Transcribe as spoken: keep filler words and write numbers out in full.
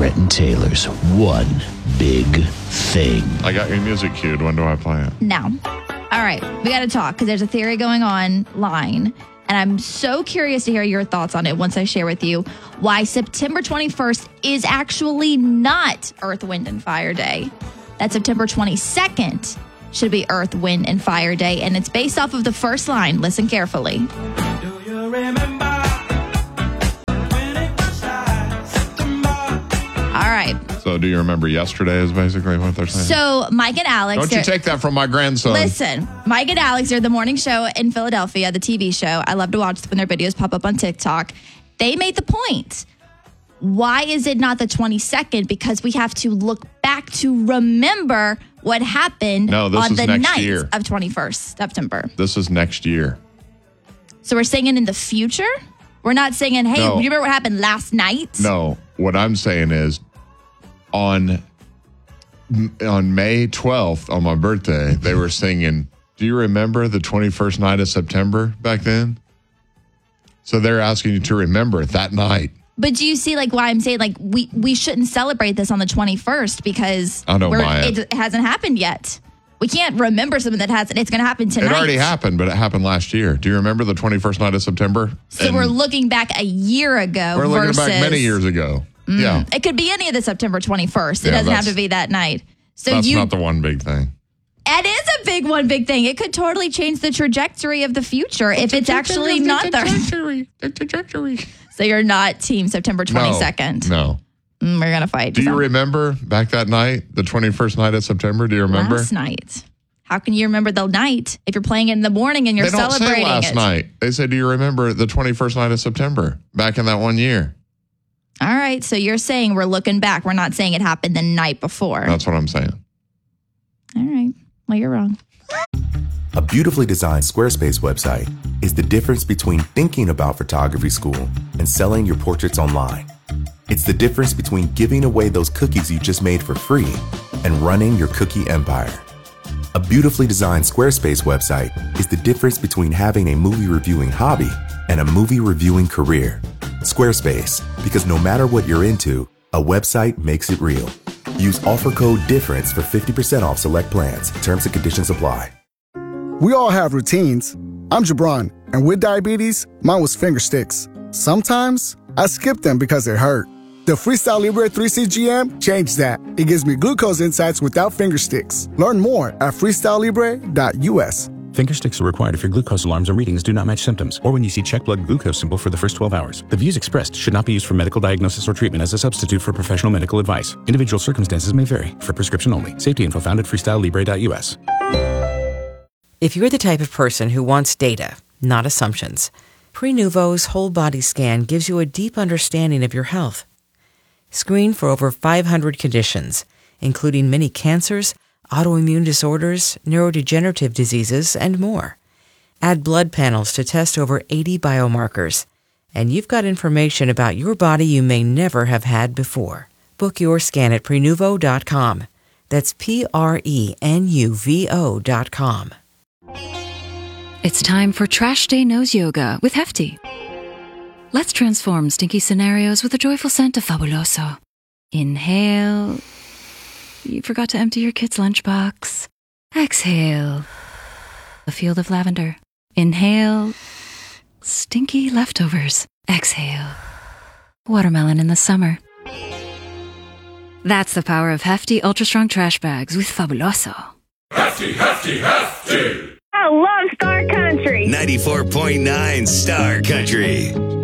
Trenton Taylor's one big thing. I got your music cued. When do I play it? Now. All right. We got to talk because there's a theory going online. And I'm so curious to hear your thoughts on it once I share with you why September twenty-first is actually not Earth, Wind, and Fire Day. That September twenty-second should be Earth, Wind, and Fire Day. And it's based off of the first line. Listen carefully. Do you remember when it was like September? All right. So do you remember yesterday is basically what they're saying? So Mike and Alex. Don't you take that from my grandson. Listen, Mike and Alex are the morning show in Philadelphia, the T V show. I love to watch when their videos pop up on TikTok. They made the point. Why is it not the twenty-second? Because we have to look back to remember what happened no, this on is the next night year. of twenty-first September. This is next year. So we're singing in the future? We're not singing, hey, no. do you remember what happened last night? No, what I'm saying is on on May twelfth, on my birthday, they were singing, do you remember the twenty-first night of September back then? So they're asking you to remember it that night. But do you see like why I'm saying like we, we shouldn't celebrate this on the twenty-first because I don't we're, buy it. it hasn't happened yet. We can't remember something that hasn't. It's going to happen tonight. It already happened, but it happened last year. Do you remember the twenty-first night of September? So and we're looking back a year ago. We're looking versus, back many years ago. Mm, yeah. It could be any of the September twenty-first. It Yeah, doesn't have to be that night. So that's you, not the one big thing. It is a big one, big thing. It could totally change the trajectory of the future if it's actually not the trajectory. The trajectory. So you're not team September twenty-second. No. no. Mm, we're going to fight. Do you so. remember back that night, the twenty-first night of September? Do you remember? Last night. How can you remember the night if you're playing it in the morning and you're they don't celebrating say last it? night. They said, do you remember the twenty-first night of September back in that one year? All right. So you're saying we're looking back. We're not saying it happened the night before. That's what I'm saying. All right. Well, you're wrong. A beautifully designed Squarespace website is the difference between thinking about photography school and selling your portraits online. It's the difference between giving away those cookies you just made for free and running your cookie empire. A beautifully designed Squarespace website is the difference between having a movie reviewing hobby and a movie reviewing career. Squarespace, because no matter what you're into, a website makes it real. Use offer code DIFFERENCE for fifty percent off select plans. Terms and conditions apply. We all have routines. I'm Jabron, and with diabetes, mine was finger sticks. Sometimes I skip them because it hurt. The Freestyle Libre three C G M changed that. It gives me glucose insights without finger sticks. Learn more at freestyle libre dot u s. Finger sticks are required if your glucose alarms or readings do not match symptoms, or when you see check blood glucose symbol for the first twelve hours. The views expressed should not be used for medical diagnosis or treatment as a substitute for professional medical advice. Individual circumstances may vary. For prescription only. Safety info found at freestyle libre dot u s. If you're the type of person who wants data, not assumptions, Prenuvo's whole body scan gives you a deep understanding of your health. Screen for over five hundred conditions, including many cancers, autoimmune disorders, neurodegenerative diseases, and more. Add blood panels to test over eighty biomarkers, and you've got information about your body you may never have had before. Book your scan at prenuvo dot com. That's P R E N U V O dot com. It's time for Trash Day Nose Yoga with Hefty. Let's transform stinky scenarios with a joyful scent of Fabuloso. Inhale. You forgot to empty your kid's lunchbox. Exhale. A field of lavender. Inhale. Stinky leftovers. Exhale. Watermelon in the summer. That's the power of Hefty Ultra Strong Trash Bags with Fabuloso. Hefty, Hefty, Hefty! I love Star Country. ninety-four point nine Star Country.